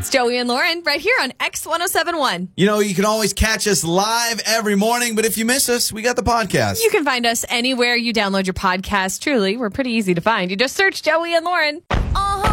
It's Joey and Lauren right here on X1071. You know, you can always catch us live every morning, but if you miss us, we got the podcast. You can find us anywhere you download your podcast. Truly, we're pretty easy to find. You just search Joey and Lauren.